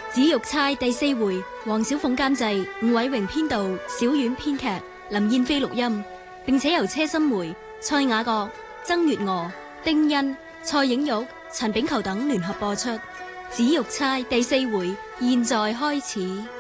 紫玉釵第4回，黃小鳳監製，伍偉榮編導，小婉編劇，林燕飛錄音，並且由車心梅、蔡雅閣、曾月娥、丁欣、蔡影玉、陳炳球等聯合播出。紫玉釵第4回，現在開始。